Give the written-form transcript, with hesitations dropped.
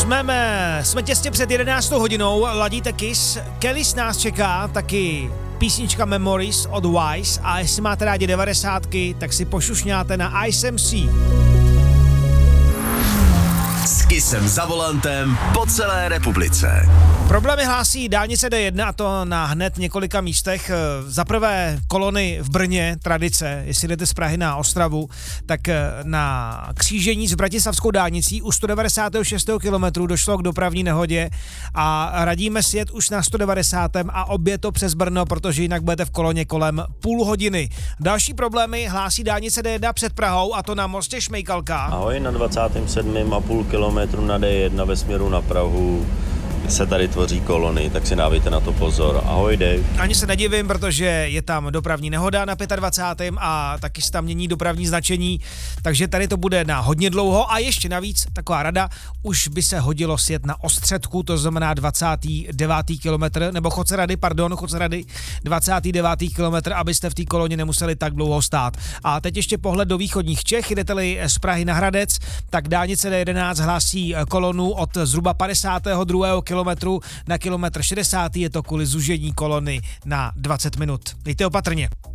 Jsme těsně před 11. hodinou, ladíte Kiss, Kellys nás čeká, taky písnička Memories od Wise a jestli máte rádi 90, tak si pošušňáte na Ice MC. S Kissem za volantem po celé republice. Problémy hlásí dálnice D1 a to na hned několika místech. Za prvé kolony v Brně, tradice, jestli jdete z Prahy na Ostravu, tak na křížení s Bratislavskou dálnicí u 196. kilometru došlo k dopravní nehodě a radíme si jet už na 190. a obě to přes Brno, protože jinak budete v koloně kolem půl hodiny. Další problémy hlásí dálnice D1 před Prahou a to na mostě Šmejkalka. Ahoj, na 27,5 kilometru na D1 ve směru na Prahu se tady tvoří kolony, tak si dávejte na to pozor. Ahoj, Dave. Ani se nedivím, protože je tam dopravní nehoda na 25. a taky se tam mění dopravní značení, takže tady to bude na hodně dlouho a ještě navíc taková rada, už by se hodilo sjet na Ostředku, to znamená 29. kilometr, nebo Chocerady, 29. kilometr, abyste v té koloně nemuseli tak dlouho stát. A teď ještě pohled do východních Čech, jdete-li z Prahy na Hradec, tak dálnice D11 hlásí kolonu od zhruba 52. kilometru na kilometr 60. Je to kvůli zužení kolony na 20 minut. Dejte opatrně.